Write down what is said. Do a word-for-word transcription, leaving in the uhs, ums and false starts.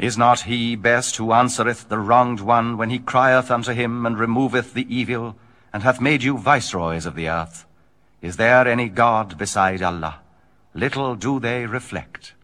Is not he best who answereth the wronged one when he crieth unto him, and removeth the evil, and hath made you viceroys of the earth? Is there any God beside Allah? Little do they reflect.